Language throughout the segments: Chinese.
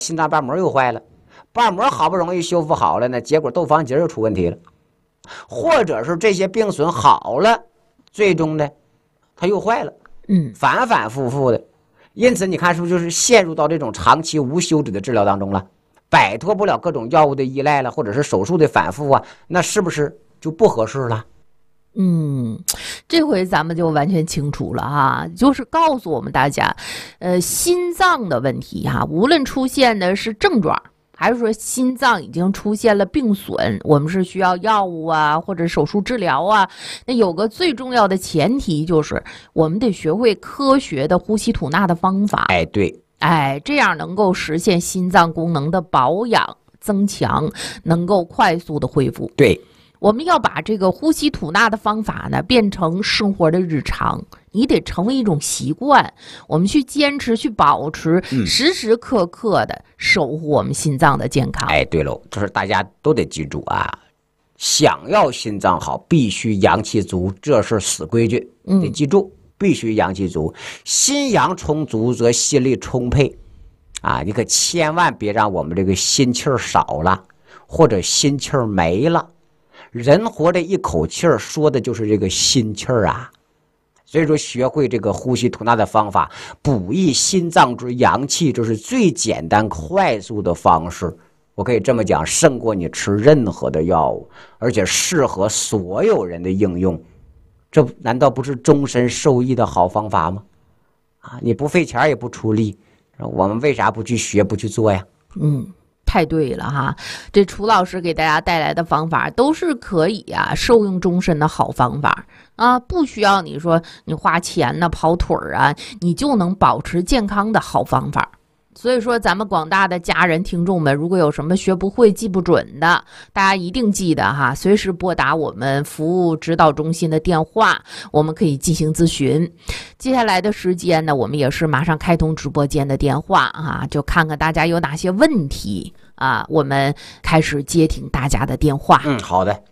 心脏瓣膜又坏了，瓣膜好不容易修复好了呢，结果窦房结又出问题了，或者是这些病损好了，最终呢，它又坏了，反反复复的。因此，你看是不是就是陷入到这种长期无休止的治疗当中了，摆脱不了各种药物的依赖了，或者是手术的反复啊，那是不是就不合适了？ 这回咱们就完全清楚了哈，就是告诉我们大家，心脏的问题哈，无论出现的是症状，还是说心脏已经出现了病损，我们是需要药物啊，或者手术治疗啊。那有个最重要的前提就是，我们得学会科学的呼吸吐纳的方法。 对， 这样能够实现心脏功能的保养、增强，能够快速的恢复。 对。 我们要把这个呼吸吐纳的方法呢变成生活的日常，你得成为一种习惯，我们去坚持去保持，时时刻刻的守护我们心脏的健康。 对喽，这是大家都得记住啊，想要心脏好必须阳气足，这是死规矩，得记住，必须阳气足，心阳充足则心力充沛啊，你可千万别让我们这个心气儿少了，或者心气儿没了。人活着一口气儿，说的就是这个心气儿啊。所以说，学会这个呼吸吐纳的方法，补益心脏之阳气，这是最简单快速的方式。我可以这么讲，胜过你吃任何的药物，而且适合所有人的应用。这难道不是终身受益的好方法吗？你不费钱也不出力，我们为啥不去学不去做呀？ 太对了哈，这楚老师给大家带来的方法都是可以受用终身的好方法啊，不需要你说你花钱呢跑腿儿啊，你就能保持健康的好方法。所以说咱们广大的家人听众们，如果有什么学不会记不准的，大家一定记得哈，随时拨打我们服务指导中心的电话，我们可以进行咨询。接下来的时间呢，我们也是马上开通直播间的电话就看看大家有哪些问题我们开始接听大家的电话。 好的。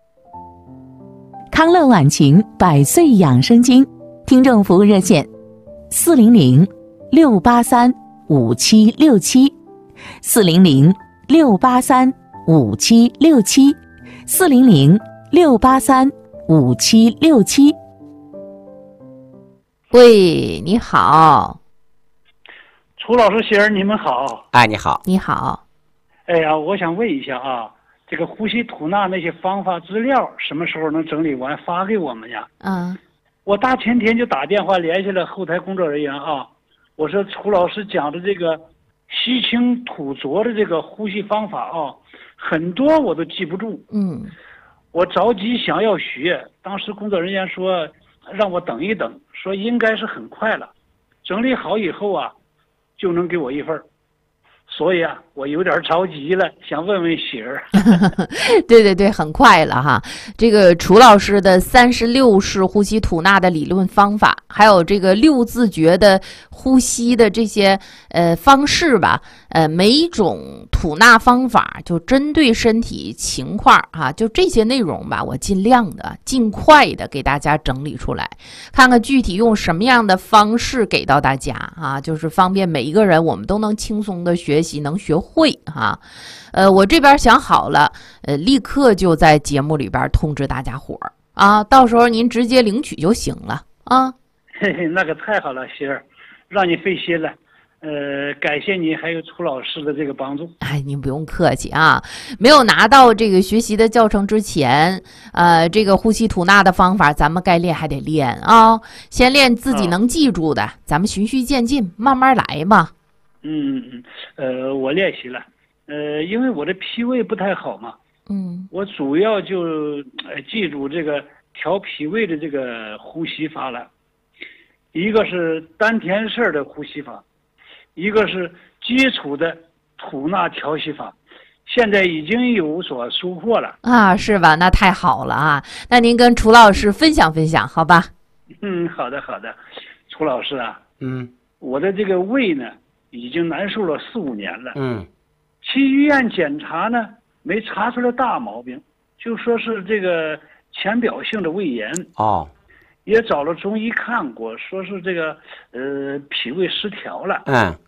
康乐晚晴100岁养生经听众服务热线400-683-5767，400-683-5767。 喂，你好。 楚老师、仙儿，你们好。 你好。 你好。 我想问一下这个呼吸吐纳那些方法资料什么时候能整理完发给我们呀？我大前天就打电话联系了后台工作人员我说楚老师讲的这个吸清吐浊的这个呼吸方法很多我都记不住。我着急想要学，当时工作人员说让我等一等，说应该是很快了，整理好以后就能给我一份。所以我有点着急了，想问问喜儿。 对，很快了哈。这个楚老师的36式呼吸吐纳的理论方法，还有这个6字诀的呼吸的这些方式吧，每一种吐纳方法就针对身体情况就这些内容吧，我尽量的尽快的给大家整理出来，看看具体用什么样的方式给到大家就是方便每一个人我们都能轻松的学习，能学会我这边想好了，立刻就在节目里边通知大家伙到时候您直接领取就行了嘿嘿，那个太好了，媳儿，让你费心了。感谢你还有楚老师的这个帮助。 您不用客气没有拿到这个学习的教程之前，这个呼吸吐纳的方法咱们该练还得练先练自己能记住的，咱们循序渐进，慢慢来嘛。 我练习了，因为我的脾胃不太好嘛，我主要就记住这个调脾胃的这个呼吸法了，一个是丹田式的呼吸法，一个是基础的吐纳调息法，现在已经有所收获了是吧？那太好了那您跟楚老师分享分享好吧？ 好的，楚老师我的这个胃呢已经难受了4-5年了，去医院检查呢没查出来大毛病，就说是这个浅表性的胃炎也找了中医看过，说是这个脾胃失调了，